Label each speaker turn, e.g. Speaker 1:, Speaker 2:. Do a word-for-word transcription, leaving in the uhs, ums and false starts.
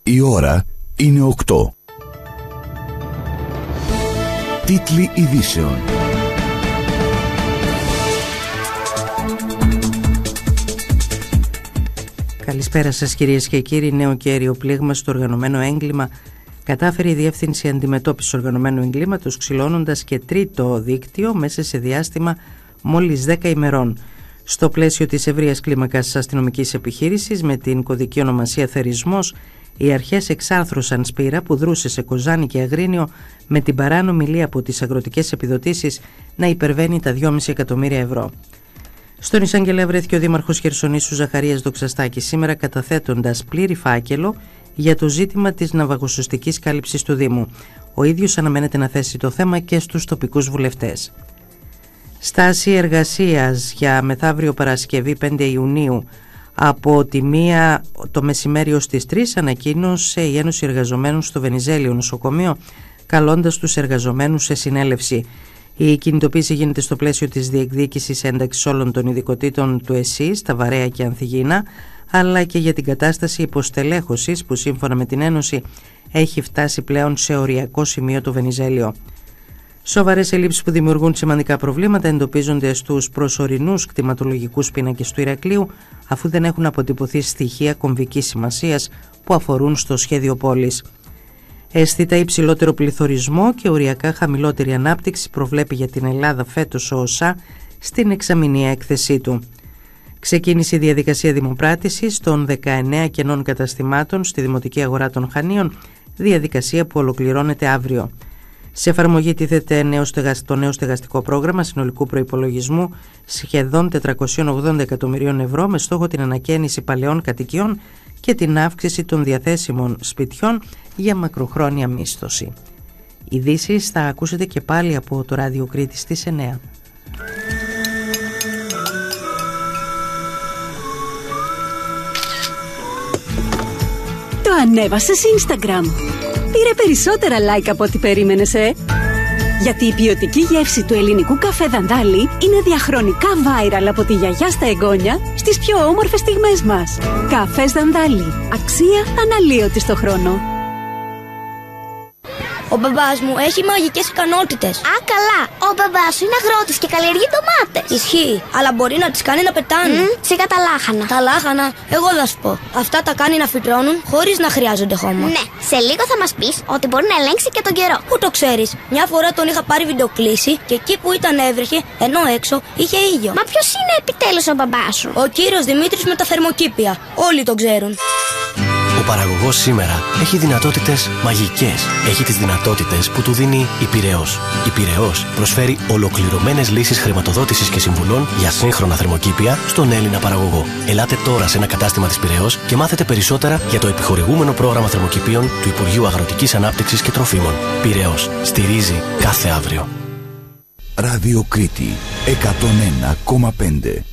Speaker 1: Η ώρα είναι οκτώ. Τίτλοι ειδήσεων.
Speaker 2: Καλησπέρα σας κυρίες και κύριοι. Νέο κέριο πλήγμα στο οργανωμένο έγκλημα κατάφερε η Διεύθυνση Αντιμετώπισης Οργανωμένου Εγκλήματος, ξυλώνοντας και τρίτο δίκτυο μέσα σε διάστημα μόλις δέκα ημερών. Στο πλαίσιο της ευρείας κλίμακας αστυνομικής επιχείρησης με την κωδική ονομασία Θερισμός, οι αρχές εξάρθρωσαν σπήρα που δρούσε σε Κοζάνη και Αγρίνιο με την παράνομη λία από τις αγροτικές επιδοτήσεις να υπερβαίνει τα δυόμισι εκατομμύρια ευρώ. Στον εισαγγελέα βρέθηκε ο Δήμαρχος Χερσονήσου Ζαχαρίας Δοξαστάκης σήμερα, καταθέτοντας πλήρη φάκελο για το ζήτημα της ναυαγοσωστικής κάλυψης του Δήμου. Ο ίδιος αναμένεται να θέσει το θέμα και στους τοπικούς βουλευτές. Στάση εργασίας για μεθαύριο Παρασκευή πέντε Ιουνίου από τη μία το μεσημέρι ως τις τρεις ανακοίνωσε η Ένωση Εργαζομένων στο Βενιζέλιο Νοσοκομείο, καλώντας τους εργαζομένους σε συνέλευση. Η κινητοποίηση γίνεται στο πλαίσιο της διεκδίκησης ένταξης όλων των ειδικοτήτων του ΕΣΥ στα Βαρέα και Ανθυγίνα, αλλά και για την κατάσταση υποστελέχωσης που σύμφωνα με την Ένωση έχει φτάσει πλέον σε οριακό σημείο το Βενιζέλιο. Σοβαρές ελλείψεις που δημιουργούν σημαντικά προβλήματα εντοπίζονται στους προσωρινούς κτηματολογικούς πίνακες του Ηρακλείου, αφού δεν έχουν αποτυπωθεί στοιχεία κομβικής σημασίας που αφορούν στο σχέδιο πόλης. Αισθητά υψηλότερο πληθωρισμό και οριακά χαμηλότερη ανάπτυξη προβλέπει για την Ελλάδα φέτος ο ΟΣΑ στην εξαμηνία έκθεσή του. Ξεκίνησε η διαδικασία δημοπράτησης των δεκαεννέα κενών καταστημάτων στη Δημοτική Αγορά των Χανίων, διαδικασία που ολοκληρώνεται αύριο. Σε εφαρμογή τίθεται το νέο στεγαστικό πρόγραμμα συνολικού προϋπολογισμού σχεδόν τετρακόσια ογδόντα εκατομμυρίων ευρώ με στόχο την ανακαίνιση παλαιών κατοικιών και την αύξηση των διαθέσιμων σπιτιών για μακροχρόνια μίσθωση. Ειδήσεις θα ακούσετε και πάλι από το Ράδιο Κρήτη στις εννέα.
Speaker 3: Το ανέβασες Instagram. Πήρε περισσότερα like από ό,τι περίμενες, ε? Γιατί η ποιοτική γεύση του ελληνικού καφέ Δανδάλη είναι διαχρονικά viral από τη γιαγιά στα εγγόνια στις πιο όμορφες στιγμές μας. Καφές Δανδάλη. Αξία αναλύωτη στο χρόνο.
Speaker 4: Ο μπαμπάς μου έχει μαγικές ικανότητες.
Speaker 5: Α, καλά. Ο μπαμπάς σου είναι αγρότης και καλλιεργεί ντομάτες.
Speaker 4: Ισχύει, αλλά μπορεί να τις κάνει να πετάνε.
Speaker 5: Mm, σιγά τα λάχανα.
Speaker 4: Τα λάχανα, εγώ θα σου πω. Αυτά τα κάνει να φυτρώνουν χωρίς να χρειάζονται χώμα.
Speaker 5: Ναι, σε λίγο θα μας πεις ότι μπορεί να ελέγξει και τον καιρό.
Speaker 4: Πού το ξέρεις? Μια φορά τον είχα πάρει βιντεοκλήση και εκεί που ήταν έβρεχε, ενώ έξω είχε ήλιο.
Speaker 5: Μα ποιος είναι επιτέλους ο μπαμπάς σου?
Speaker 4: Ο κύριος Δημήτρης με τα θερμοκήπια. Όλοι τον ξέρουν.
Speaker 6: Ο παραγωγός σήμερα έχει δυνατότητες μαγικές. Έχει τις δυνατότητες που του δίνει η Πειραιώς. Η Πειραιώς προσφέρει ολοκληρωμένες λύσεις χρηματοδότησης και συμβουλών για σύγχρονα θερμοκήπια στον Έλληνα παραγωγό. Ελάτε τώρα σε ένα κατάστημα της Πειραιώς και μάθετε περισσότερα για το επιχορηγούμενο πρόγραμμα θερμοκηπίων του Υπουργείου Αγροτικής Ανάπτυξης και Τροφίμων. Πειραιώς. Στηρίζει κάθε αύριο.
Speaker 1: Ράδιο Κρήτη εκατόν ένα κόμμα πέντε.